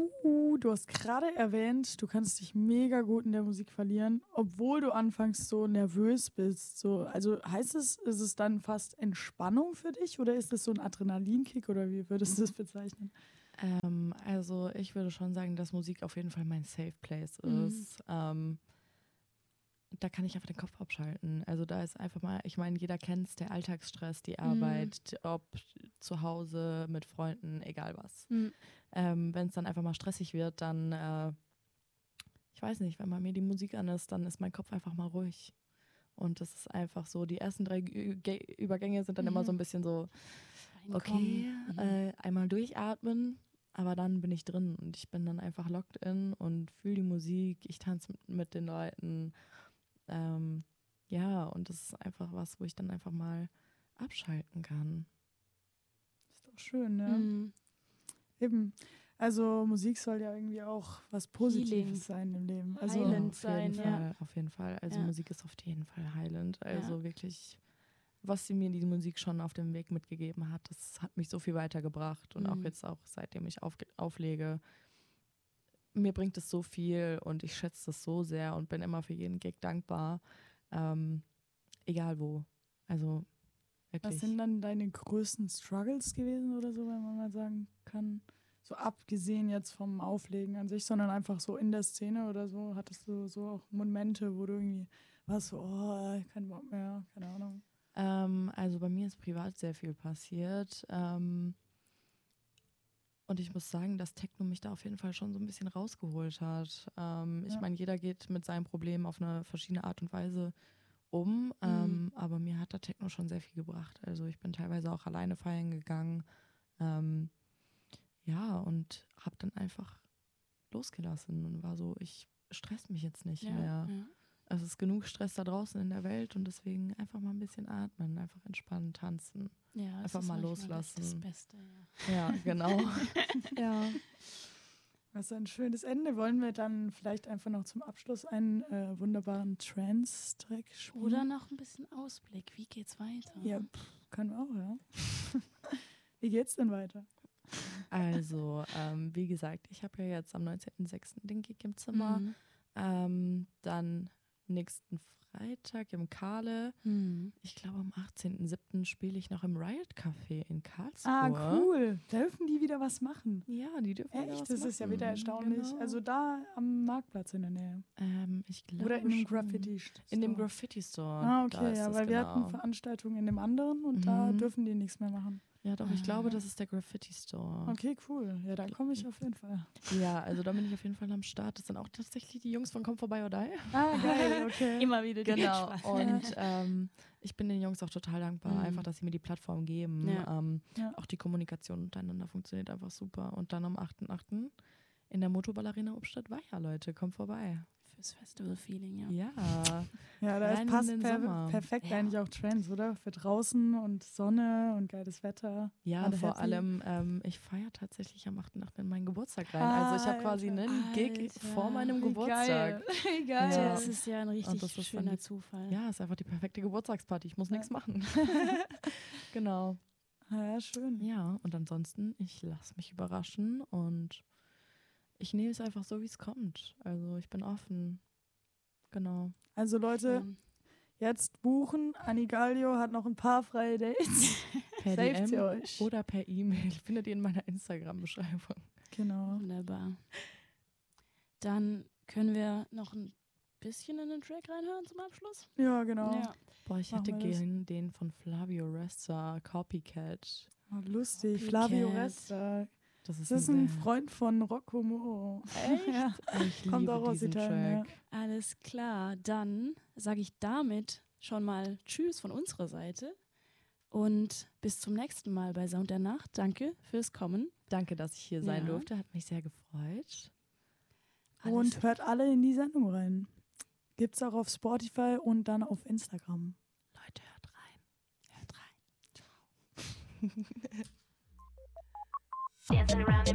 Du hast gerade erwähnt, du kannst dich mega gut in der Musik verlieren, obwohl du anfangs so nervös bist. So, also ist es dann fast Entspannung für dich oder ist es so ein Adrenalinkick oder wie würdest du das bezeichnen? Also ich würde schon sagen, dass Musik auf jeden Fall mein Safe Place ist. Da kann ich einfach den Kopf abschalten. Also da ist einfach mal, ich meine, jeder kennt es, der Alltagsstress, die Arbeit, ob zu Hause, mit Freunden, egal was. Wenn es dann einfach mal stressig wird, dann, ich weiß nicht, wenn bei mir die Musik an ist, dann ist mein Kopf einfach mal ruhig. Und das ist einfach so, die ersten 3 Übergänge sind dann immer so ein bisschen so, okay, einmal durchatmen, aber dann bin ich drin und ich bin dann einfach locked in und fühle die Musik, ich tanze mit den Leuten. Ja, und das ist einfach was, wo ich dann einfach mal abschalten kann. Ist doch schön, ne? Eben. Also Musik soll ja irgendwie auch was Positives sein im Leben. Also Heilend sein, Auf jeden Fall. Also Musik ist auf jeden Fall heilend. Also wirklich, was mir die Musik schon auf dem Weg mitgegeben hat, das hat mich so viel weitergebracht. Und auch jetzt seitdem ich auflege, mir bringt es so viel und ich schätze das so sehr und bin immer für jeden Gig dankbar. Egal wo. Also wirklich. Was sind dann deine größten Struggles gewesen oder so, wenn man mal sagen kann? So abgesehen jetzt vom Auflegen an sich, sondern einfach so in der Szene oder so, hattest du so auch Momente, wo du irgendwie warst so, oh, kein Bock mehr, keine Ahnung. Also bei mir ist privat sehr viel passiert. Und ich muss sagen, dass Techno mich da auf jeden Fall schon so ein bisschen rausgeholt hat. Ich meine, jeder geht mit seinem Problem auf eine verschiedene Art und Weise um, aber mir hat der Techno schon sehr viel gebracht. Also ich bin teilweise auch alleine feiern gegangen, und habe dann einfach losgelassen und war so, ich stress mich jetzt nicht mehr. Ja. Es ist genug Stress da draußen in der Welt und deswegen einfach mal ein bisschen atmen, einfach entspannen, tanzen. Ja, einfach mal loslassen. Das Beste, ja, genau. ja. Was ein schönes Ende. Wollen wir dann vielleicht einfach noch zum Abschluss einen wunderbaren Trance-Track spielen? Oder noch ein bisschen Ausblick. Wie geht's weiter? Ja, können wir auch, ja. Wie geht's denn weiter? Also, wie gesagt, ich habe ja jetzt am 19.06. den Gig im Zimmer. Dann nächsten Freitag im Kahle. Ich glaube, am 18.07. spiele ich noch im Riot Café in Karlsruhe. Ah, cool. Dürfen die wieder was machen? Ja, die dürfen wieder was machen. Das ist ja wieder erstaunlich. Genau. Also da am Marktplatz in der Nähe. Ich glaube oder in dem Graffiti-Store. In dem Graffiti-Store. Ah, okay, ja, weil wir hatten Veranstaltungen in dem anderen und da dürfen die nichts mehr machen. Ja, doch, ich glaube, das ist der Graffiti-Store. Okay, cool. Ja, da komme ich auf jeden Fall. Ja, also da bin ich auf jeden Fall am Start. Das sind auch tatsächlich die Jungs von Come Vorbei or Die. Ah, geil, okay. Immer wieder die Genau, und ich bin den Jungs auch total dankbar, einfach, dass sie mir die Plattform geben. Auch die Kommunikation untereinander funktioniert einfach super. Und dann am 8.8. in der Motorballerina Obstadt Weiher, Leute, kommt vorbei. Fürs Festival-Feeling, ja. Ja, da passt perfekt eigentlich auch Trends, oder? Für draußen und Sonne und geiles Wetter. Ja, vor allem, ich feiere tatsächlich am 8.8. in meinen Geburtstag rein. Also ich habe quasi einen Gig vor meinem Geburtstag. Wie geil. Ja. Das ist ja ein richtig schöner Zufall. Ja, ist einfach die perfekte Geburtstagsparty. Ich muss nichts machen. Genau. Ja, schön. Ja, und ansonsten, ich lasse mich überraschen und ich nehme es einfach so, wie es kommt. Also ich bin offen. Genau. Also Leute, jetzt buchen. Annie Gallio hat noch ein paar freie Dates. Per DM oder per E-Mail. Findet ihr in meiner Instagram-Beschreibung. Genau. Wunderbar. Dann können wir noch ein bisschen in den Track reinhören zum Abschluss. Ja, genau. Ja. Boah, ich hätte gerne den von Flavio Resta, Copycat. Oh, lustig. Flavio Resta. Das ist ein Freund von Rocco Mo. Echt? Ja. Kommt auch aus Italien. Ja. Alles klar, dann sage ich damit schon mal Tschüss von unserer Seite und bis zum nächsten Mal bei Sound der Nacht. Danke fürs Kommen. Danke, dass ich hier sein durfte. Hat mich sehr gefreut. Und hört alle in die Sendung rein. Gibt's auch auf Spotify und dann auf Instagram. Leute, hört rein. Hört rein. Ciao. Dancing around